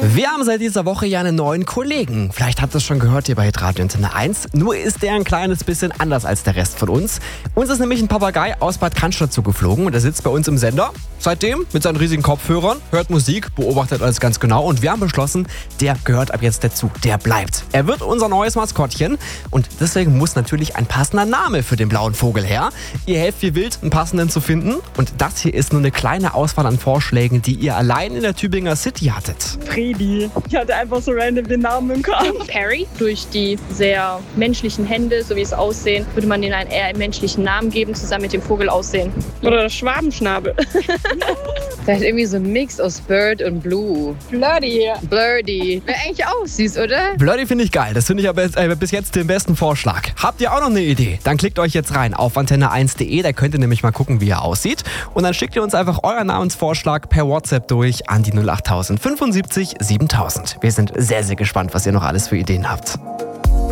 Wir haben seit dieser Woche ja einen neuen Kollegen. Vielleicht habt ihr es schon gehört hier bei Radio Antenne 1. Nur ist der ein kleines bisschen anders als der Rest von uns. Uns ist nämlich ein Papagei aus Bad Cannstatt zugeflogen und er sitzt bei uns im Sender. Seitdem mit seinen riesigen Kopfhörern, hört Musik, beobachtet alles ganz genau und wir haben beschlossen, der gehört ab jetzt dazu, der bleibt. Er wird unser neues Maskottchen und deswegen muss natürlich ein passender Name für den blauen Vogel her. Ihr helft wie wild, einen passenden zu finden und das hier ist nur eine kleine Auswahl an Vorschlägen, die ihr allein in der Tübinger City hattet. Freddy. Ich hatte einfach so random den Namen im Kopf. Perry. Durch die sehr menschlichen Hände, so wie es aussehen, würde man denen einen eher menschlichen Namen geben, zusammen mit dem Vogel aussehen. Oder Schwabenschnabel. Vielleicht irgendwie so ein Mix aus Bird und Blue. Blurdy. Blurdy. Wäre eigentlich auch süß, oder? Blurdy finde ich geil. Das finde ich aber bis jetzt den besten Vorschlag. Habt ihr auch noch eine Idee? Dann klickt euch jetzt rein auf antenne1.de. Da könnt ihr nämlich mal gucken, wie er aussieht. Und dann schickt ihr uns einfach euren Namensvorschlag per WhatsApp durch an die 08000 75 7000. Wir sind sehr, sehr gespannt, was ihr noch alles für Ideen habt.